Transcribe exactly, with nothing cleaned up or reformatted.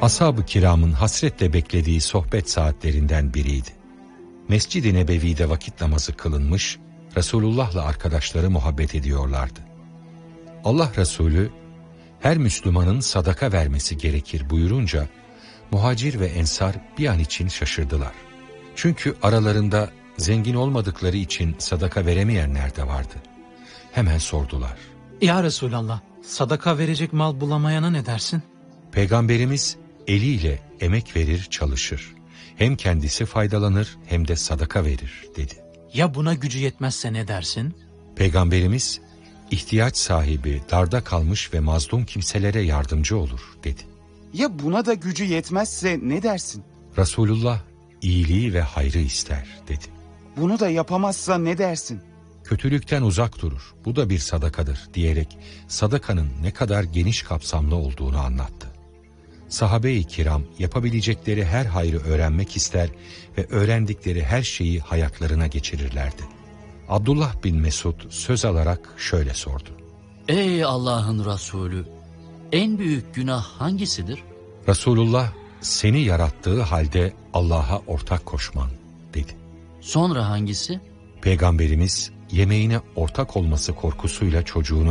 Ashab-ı kiramın hasretle beklediği sohbet saatlerinden biriydi. Mescid-i Nebevi'de vakit namazı kılınmış, Resulullah'la arkadaşları muhabbet ediyorlardı. Allah Resulü, her Müslümanın sadaka vermesi gerekir buyurunca, muhacir ve ensar bir an için şaşırdılar. Çünkü aralarında zengin olmadıkları için sadaka veremeyenler de vardı. Hemen sordular. Ya Resulallah, sadaka verecek mal bulamayana ne dersin? Peygamberimiz eliyle emek verir, çalışır. Hem kendisi faydalanır hem de sadaka verir dedi. Ya buna gücü yetmezse ne dersin? Peygamberimiz ihtiyaç sahibi, darda kalmış ve mazlum kimselere yardımcı olur dedi. Ya buna da gücü yetmezse ne dersin? Resulullah iyiliği ve hayrı ister dedi. Bunu da yapamazsa ne dersin? Kötülükten uzak durur, bu da bir sadakadır diyerek sadakanın ne kadar geniş kapsamlı olduğunu anlattı. Sahabe-i kiram yapabilecekleri her hayrı öğrenmek ister ve öğrendikleri her şeyi hayatlarına geçirirlerdi. Abdullah bin Mesud söz alarak şöyle sordu. Ey Allah'ın Resulü, en büyük günah hangisidir? Resulullah, seni yarattığı halde Allah'a ortak koşman dedi. Sonra hangisi? Peygamberimiz yemeğine ortak olması korkusuyla çocuğunu